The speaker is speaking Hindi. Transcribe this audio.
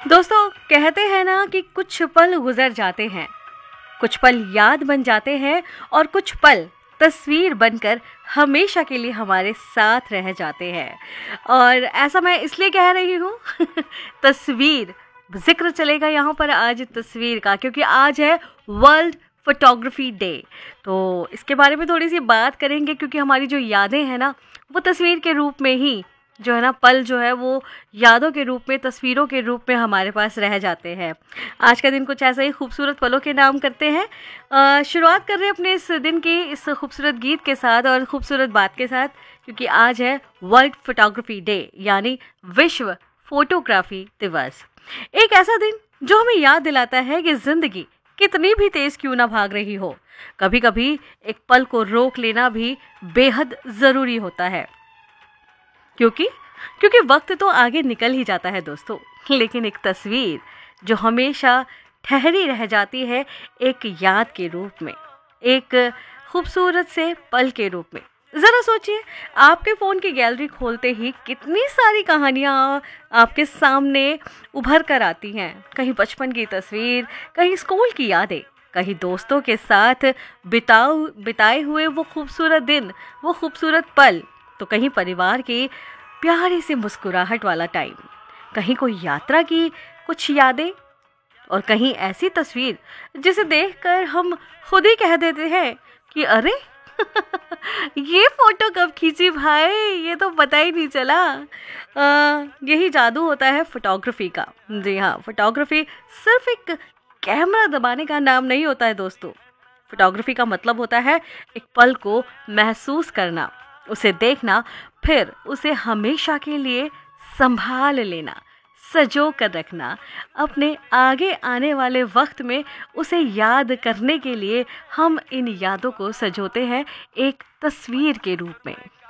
दोस्तों, कहते हैं ना कि कुछ पल गुजर जाते हैं, कुछ पल याद बन जाते हैं और कुछ पल तस्वीर बनकर हमेशा के लिए हमारे साथ रह जाते हैं। और ऐसा मैं इसलिए कह रही हूँ तस्वीर जिक्र चलेगा यहाँ पर आज तस्वीर का, क्योंकि आज है वर्ल्ड फोटोग्राफी डे। तो इसके बारे में थोड़ी सी बात करेंगे, क्योंकि हमारी जो यादें हैं ना, वो तस्वीर के रूप में ही जो है ना, पल जो है वो यादों के रूप में, तस्वीरों के रूप में हमारे पास रह जाते हैं। आज का दिन कुछ ऐसा ही खूबसूरत पलों के नाम करते हैं। शुरुआत कर रहे हैं अपने इस दिन की इस खूबसूरत गीत के साथ और खूबसूरत बात के साथ, क्योंकि आज है वर्ल्ड फोटोग्राफी डे, यानी विश्व फोटोग्राफी दिवस। एक ऐसा दिन जो हमें याद दिलाता है कि जिंदगी कितनी भी तेज क्यों ना भाग रही हो, कभी कभी एक पल को रोक लेना भी बेहद ज़रूरी होता है। क्योंकि वक्त तो आगे निकल ही जाता है दोस्तों, लेकिन एक तस्वीर जो हमेशा ठहरी रह जाती है एक याद के रूप में, एक खूबसूरत से पल के रूप में। ज़रा सोचिए, आपके फ़ोन की गैलरी खोलते ही कितनी सारी कहानियाँ आपके सामने उभर कर आती हैं। कहीं बचपन की तस्वीर, कहीं स्कूल की यादें, कहीं दोस्तों के साथ बिताए हुए वो खूबसूरत दिन, वो खूबसूरत पल, तो कहीं परिवार की प्यारी सी मुस्कुराहट वाला टाइम, कहीं कोई यात्रा की कुछ यादें, और कहीं ऐसी तस्वीर जिसे देखकर हम खुद ही कह देते हैं कि अरे ये फोटो कब खींची भाई, ये तो पता ही नहीं चला। यही जादू होता है फोटोग्राफी का। जी हाँ, फोटोग्राफी सिर्फ एक कैमरा दबाने का नाम नहीं होता है दोस्तों। फोटोग्राफी का मतलब होता है एक पल को महसूस करना, उसे देखना, फिर उसे हमेशा के लिए संभाल लेना, सजो कर रखना, अपने आगे आने वाले वक्त में उसे याद करने के लिए हम इन यादों को सजोते हैं एक तस्वीर के रूप में।